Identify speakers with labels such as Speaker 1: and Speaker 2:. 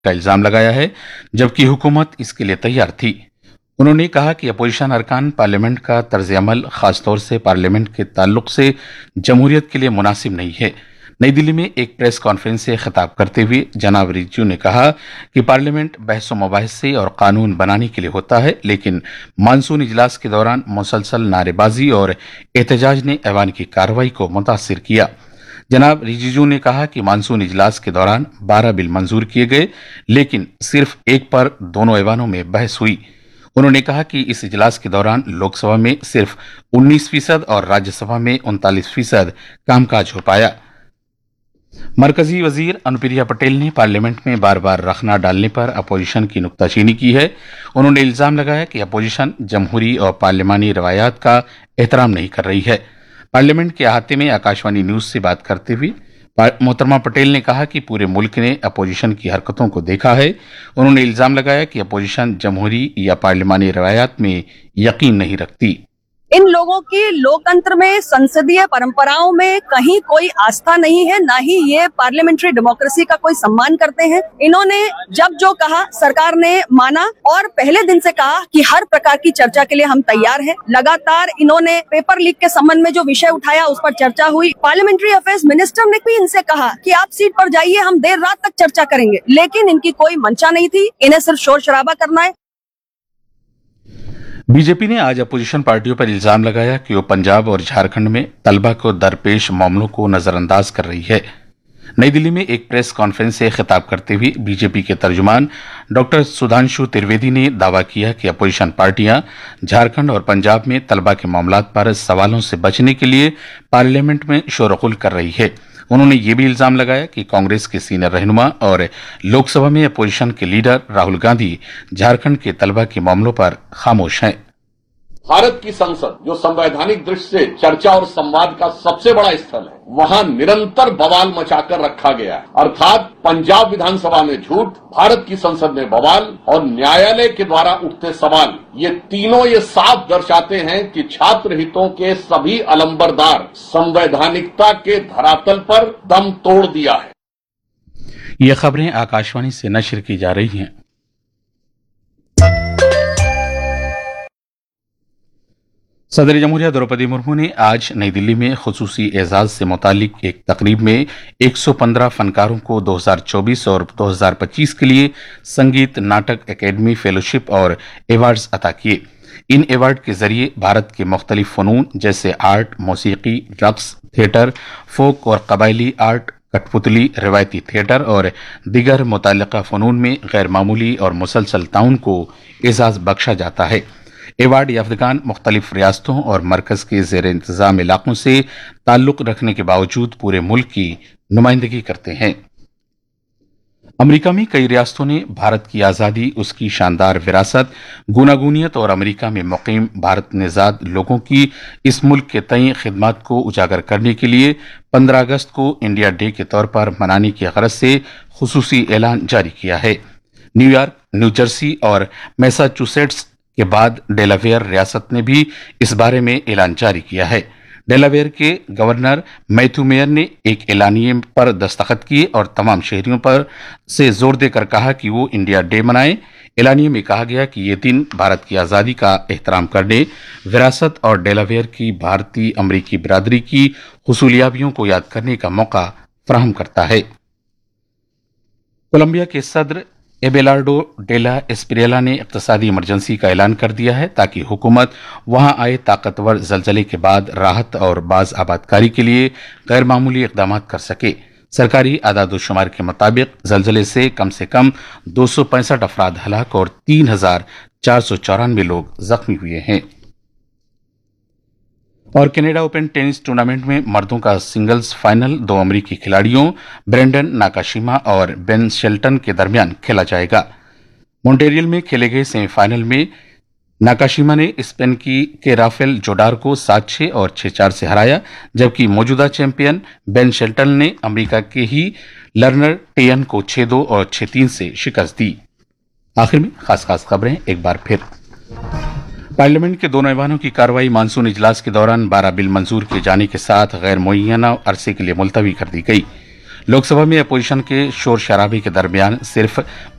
Speaker 1: का इल्जाम लगाया है, जबकि हुकूमत इसके लिए तैयार थी। उन्होंने कहा कि अपोजिशन अरकान पार्लियामेंट का तर्ज अमल खासतौर से पार्लियामेंट के ताल्लुक से जमहूरियत के लिए मुनासिब नहीं है। नई दिल्ली में एक प्रेस कॉन्फ्रेंस से खिताब करते हुए जनाब रिजिजू ने कहा कि पार्लियामेंट बहस मुबाहिसे और कानून बनाने के लिए होता है, लेकिन मानसून इजलास के दौरान मुसलसल नारेबाजी और एहतजाज ने ऐवान की कार्रवाई को मुतासिर किया। जनाब रिजिजू ने कहा कि मानसून इजलास के दौरान 12 बिल मंजूर किए गए, लेकिन सिर्फ एक पर दोनों ऐवानों में बहस हुई। उन्होंने कहा कि इस इजलास के दौरान लोकसभा में सिर्फ 19% और राज्यसभा में 39% कामकाज हो पाया। मरकजी वजीर अनुप्रिया पटेल ने पार्लियामेंट में बार बार रखना डालने पर अपोजिशन की नुक्ताचीनी की है। उन्होंने इल्जाम लगाया कि अपोजिशन जमहूरी और पार्लियामानी रवायात का एहतराम नहीं कर रही है। पार्लियामेंट के अहाते में आकाशवाणी न्यूज से बात करते हुए मोहतरमा पटेल ने कहा कि पूरे मुल्क ने अपोजिशन की हरकतों को देखा है। उन्होंने इल्जाम लगाया कि अपोजिशन जमहूरी या पार्लियामानी रवायात में यकीन नहीं रखती।
Speaker 2: इन लोगों की लोकतंत्र में, संसदीय परंपराओं में कहीं कोई आस्था नहीं है, ना ही ये पार्लियामेंट्री डेमोक्रेसी का कोई सम्मान करते हैं। इन्होंने जब जो कहा सरकार ने माना और पहले दिन से कहा कि हर प्रकार की चर्चा के लिए हम तैयार हैं। लगातार इन्होंने पेपर लीक के संबंध में जो विषय उठाया उस पर चर्चा हुई। पार्लियामेंट्री अफेयर्स मिनिस्टर ने भी इनसे कहा कि आप सीट पर जाइए, हम देर रात तक चर्चा करेंगे, लेकिन इनकी कोई मंशा नहीं थी। इन्हें सिर्फ शोर शराबा करना है।
Speaker 1: बीजेपी ने आज अपोजिशन पार्टियों पर इल्जाम लगाया कि वो पंजाब और झारखंड में तलबा को दरपेश मामलों को नजरअंदाज कर रही है। नई दिल्ली में एक प्रेस कॉन्फ्रेंस से खिताब करते हुए बीजेपी के तर्जुमान डॉक्टर सुधांशु त्रिवेदी ने दावा किया कि अपोजिशन पार्टियां झारखंड और पंजाब में तलबा के मामलात पर सवालों से बचने के लिए पार्लियामेंट में शोरगुल कर रही है। उन्होंने ये भी इल्जाम लगाया कि कांग्रेस के सीनियर रहनुमा और लोकसभा में अपोजिशन के लीडर राहुल गांधी झारखंड के तलबा के मामलों पर खामोश हैं।
Speaker 3: भारत की संसद जो संवैधानिक दृष्टि से चर्चा और संवाद का सबसे बड़ा स्थल है, वहां निरंतर बवाल मचाकर रखा गया है। अर्थात पंजाब विधानसभा में झूठ, भारत की संसद में बवाल और न्यायालय के द्वारा उठते सवाल, ये तीनों ये साफ दर्शाते हैं कि छात्र हितों के सभी अलंबरदार संवैधानिकता के धरातल पर दम तोड़ दिया है।
Speaker 1: ये खबरें आकाशवाणी से नश्र की जा रही हैं। सदर जमहूरिया द्रौपदी मुर्मू ने आज नई दिल्ली में खुसूसी एजाज से मुतालिक एक तकरीब में 115 फनकारों को 2024 और 2025 के लिए संगीत नाटक एकेडमी फेलोशिप और एवार्ड्स अता किए। इन एवार्ड के जरिए भारत के मुख्तलिफ फनून जैसे आर्ट, मौसीकी, रक्स, थिएटर, फोक और कबायली आर्ट, कठपुतली, रिवायती थिएटर और दिगर मुतल्लिका फनून में गैर मामूली और मुसलसल ताउन को एजाज बख्शा जाता है। एवार्ड याफ्तगान मुख्तलिफ रियासतों और मरकज के जेर इंतजाम इलाकों से ताल्लुक रखने के बावजूद पूरे मुल्क की नुमाइंदगी करते हैं। अमेरिका में कई रियासतों ने भारत की आज़ादी, उसकी शानदार विरासत, गूनागूनियत और अमेरिका में मुकीम भारत नेजाद लोगों की इस मुल्क के तय खिदमत को उजागर करने के लिए 15 अगस्त को इंडिया डे के तौर पर मनाने की गरज से खुसूसी ऐलान जारी किया है। न्यूयॉर्क, न्यू जर्सी और मैसाचुसेट्स के बाद डेलावेयर रियासत ने भी इस बारे में ऐलान जारी किया है। डेलावेयर के गवर्नर मैथ्यू मेयर ने एक एलानिये पर दस्तखत किए और तमाम शहरियों पर से जोर देकर कहा कि वो इंडिया डे मनाएं। एलानिये में कहा गया कि ये दिन भारत की आज़ादी का एहतराम करने, विरासत और डेलावेयर की भारतीय अमरीकी बिरादरी की हुसूलियाबियों को याद करने का मौका फराहम करता है। कोलंबिया के सदर एबेलार्डो डेला एस्प्रियला ने इक्तसादी इमरजेंसी का ऐलान कर दिया है ताकि हुकूमत वहां आए ताकतवर जलजले के बाद राहत और बाज आबादकारी के लिए गैर मामूली इकदाम कर सके। सरकारी आदादोशुमार के मुताबिक जलजले से कम 265 अफराद हलाक और 3,494 लोग जख्मी हुए हैं। और कनाडा ओपन टेनिस टूर्नामेंट में मर्दों का सिंगल्स फाइनल 2 अमेरिकी खिलाड़ियों ब्रेंडन नाकाशिमा और बेन शेल्टन के दरमियान खेला जाएगा। मॉन्ट्रियल में खेले गए सेमीफाइनल में नाकाशिमा ने स्पेन के राफेल जोडार को 7-6 और 6-4 से हराया, जबकि मौजूदा चैंपियन बेन शेल्टन ने अमेरिका के ही लर्नर टेयन को 6-2 और 6-3 से शिकस्त दी। आखिर में खास खबरें एक बार फिर। पार्लियामेंट के दोनों ऐवानों की कार्रवाई मानसून इजलास के दौरान 12 बिल मंजूर किए जाने के साथ गैर मुअय्यना अरसे के लिए मुलतवी कर दी गई। लोकसभा में अपोजिशन के शोर शराबे के दरमियान सिर्फ